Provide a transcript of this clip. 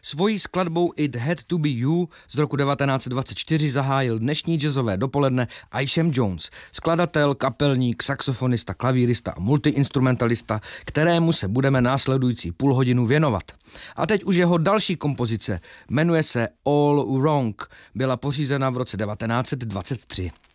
Svojí skladbou It Had to Be You z roku 1924 zahájil dnešní jazzové dopoledne Isham Jones, skladatel, kapelník, saxofonista, klavírista a multiinstrumentalista, kterému se budeme následující půl hodinu věnovat. A teď už jeho další kompozice, jmenuje se All Wrong, byla pořízena v roce 1923.